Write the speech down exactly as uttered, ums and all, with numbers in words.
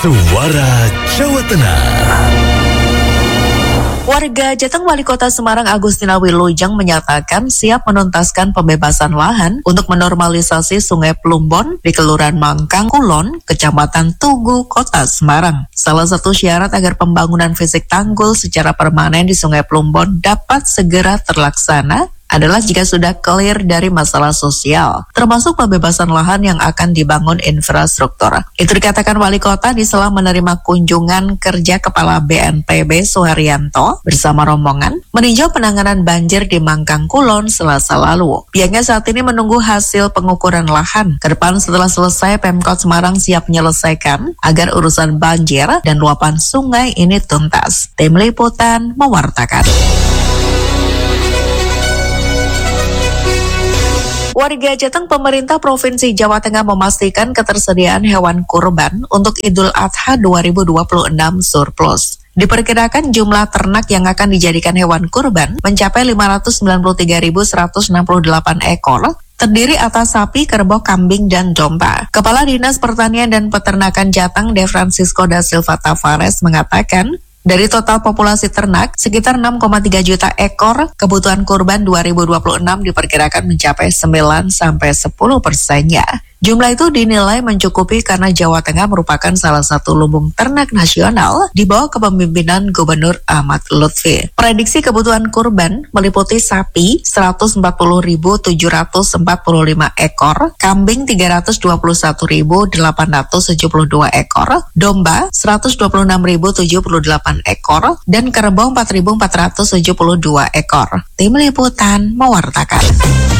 Suara Jawa Tengah. Warga Jateng Wali Kota Semarang Agustina Wilujeng menyatakan siap menuntaskan pembebasan lahan untuk menormalisasi Sungai Plumbon di Kelurahan Mangkang Kulon, Kecamatan Tugu, Kota Semarang. Salah satu syarat agar pembangunan fisik tanggul secara permanen di Sungai Plumbon dapat segera terlaksana adalah jika sudah clear dari masalah sosial, termasuk pembebasan lahan yang akan dibangun infrastruktur. Itu dikatakan Wali Kota di sela menerima kunjungan kerja Kepala B N P B Suharyanto bersama rombongan meninjau penanganan banjir di Mangkang Kulon Selasa lalu. Pihaknya saat ini menunggu hasil pengukuran lahan. Ke depan setelah selesai, Pemkot Semarang siap menyelesaikan agar urusan banjir dan luapan sungai ini tuntas. Tim Liputan mewartakan. Warga Jateng, pemerintah Provinsi Jawa Tengah memastikan ketersediaan hewan kurban untuk Idul Adha dua ribu dua puluh enam surplus. Diperkirakan jumlah ternak yang akan dijadikan hewan kurban mencapai lima ratus sembilan puluh tiga ribu seratus enam puluh delapan ekor, terdiri atas sapi, kerbau, kambing, dan domba. Kepala Dinas Pertanian dan Peternakan Jateng, De Francisco da Silva Tavares, mengatakan, dari total populasi ternak, sekitar enam koma tiga juta ekor, kebutuhan kurban dua ribu dua puluh enam diperkirakan mencapai sembilan sampai sepuluh persennya. Jumlah itu dinilai mencukupi karena Jawa Tengah merupakan salah satu lumbung ternak nasional di bawah kepemimpinan Gubernur Ahmad Lutfi. Prediksi kebutuhan kurban meliputi sapi seratus empat puluh ribu tujuh ratus empat puluh lima ekor, kambing tiga ratus dua puluh satu ribu delapan ratus tujuh puluh dua ekor, domba seratus dua puluh enam ribu tujuh puluh delapan ekor, dan kerbau empat ribu empat ratus tujuh puluh dua ekor. Tim Liputan mewartakan.